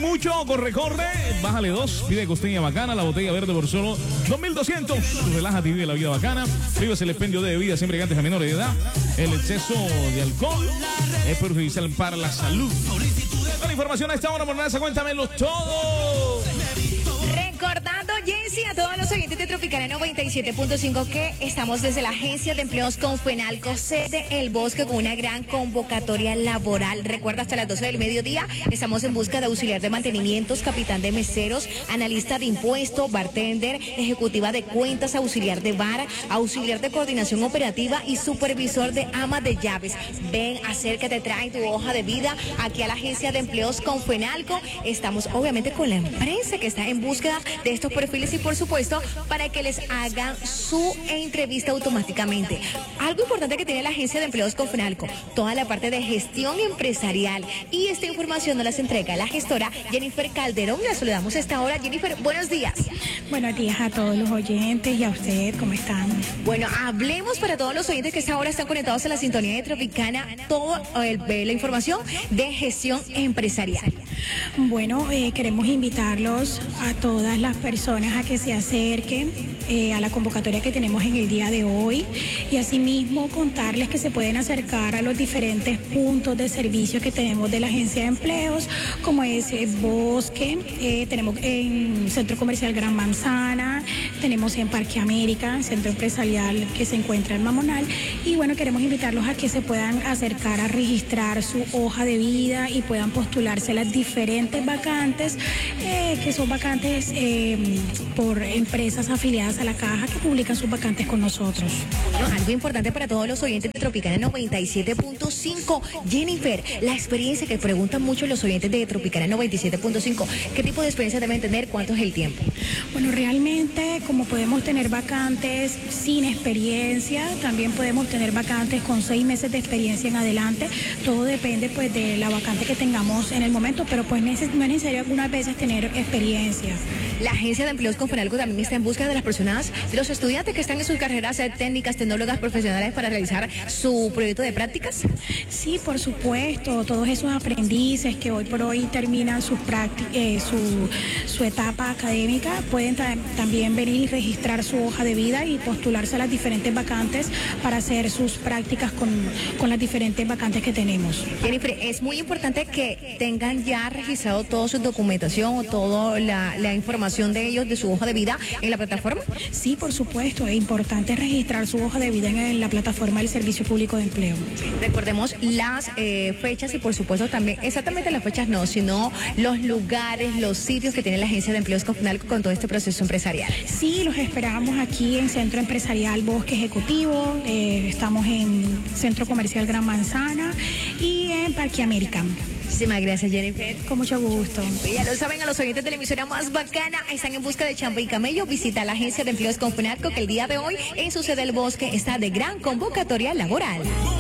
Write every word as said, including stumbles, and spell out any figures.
mucho, corre, corre, bájale dos, pide costeña bacana, la botella verde por solo dos mil doscientos. Relájate y vive la vida bacana. Vives el expendio de bebidas siempre que antes a menores de edad. El exceso de alcohol es perjudicial para la salud. Toda la información a esta hora, por nada, cuéntamelo todo. Recordando, Jessy, a todos los oyentes de Tropicana noventa y siete punto cinco que estamos desde la Agencia de Empleos Confenalco sede El Bosque con una gran convocatoria laboral. Recuerda, hasta las doce del mediodía estamos en busca de auxiliar de mantenimientos, capitán de meseros, analista de impuestos, bartender, ejecutiva de cuentas, auxiliar de bar, auxiliar de coordinación operativa y supervisor de ama de llaves. Ven, acércate, trae tu hoja de vida aquí a la Agencia de Empleos Confenalco. Estamos obviamente con la empresa que está en búsqueda de estos perfiles y por supuesto para que les hagan su entrevista automáticamente. Algo importante que tiene la Agencia de Empleos Confenalco, toda la parte de gestión empresarial, y esta información nos las entrega la gestora Jennifer Calderón. La saludamos a esta hora. Jennifer, buenos días. Buenos días a todos los oyentes y a usted, ¿cómo están? Bueno, hablemos para todos los oyentes que esta hora están conectados a la sintonía de Tropicana, toda la información de gestión empresarial. Bueno, eh, queremos invitarlos a todas las personas a que se acerquen eh, a la convocatoria que tenemos en el día de hoy y asimismo contarles que se pueden acercar a los diferentes puntos de servicio que tenemos de la Agencia de Empleos, como es el Bosque, eh, tenemos en Centro Comercial Gran Manzana, tenemos en Parque América, Centro Empresarial que se encuentra en Mamonal, y bueno, queremos invitarlos a que se puedan acercar a registrar su hoja de vida y puedan postularse las diferentes vacantes, eh, que son vacantes eh, por empresas afiliadas a la caja que publican sus vacantes con nosotros. Bueno, algo importante para todos los oyentes de Tropicana noventa y siete punto cinco. Jennifer, la experiencia que preguntan mucho los oyentes de Tropicana noventa y siete punto cinco, ¿qué tipo de experiencia deben tener? ¿Cuánto es el tiempo? Bueno, realmente como podemos tener vacantes sin experiencia, también podemos tener vacantes con seis meses de experiencia en adelante. Todo depende pues de la vacante que tengamos en el momento, pero pues no es necesario algunas veces tener experiencia. La Agencia de Empleos Confenalco también está en busca de las personas, de los estudiantes que están en sus carreras técnicas, tecnólogas, profesionales para realizar su proyecto de prácticas. Sí, por supuesto, todos esos aprendices que hoy por hoy terminan sus eh, su, su etapa académica pueden ta también venir y registrar su hoja de vida y postularse a las diferentes vacantes para hacer sus prácticas con, con las diferentes vacantes que tenemos. Jennifer, es muy importante que tengan ya registrado toda su documentación o toda la, la información de ellos, de su hoja de vida en la plataforma. Sí, por supuesto, es importante registrar su hoja de vida en, en la plataforma del Servicio Público de Empleo. Recordemos las eh, fechas y por supuesto también, exactamente las fechas no, sino los lugares, los sitios que tiene la Agencia de Empleos Confenalco con todo este proceso empresarial. Sí, los esperamos aquí en Centro Empresarial Bosque Ejecutivo, eh, estamos en Centro Comercial Gran Manzana y en Parque América. Muchísimas gracias, Jennifer. Con mucho gusto. Ya lo saben, a los oyentes de la emisora más bacana, están en busca de chamba y camello. Visita la Agencia de Empleos Confenalco, que el día de hoy en su sede El Bosque está de gran convocatoria laboral.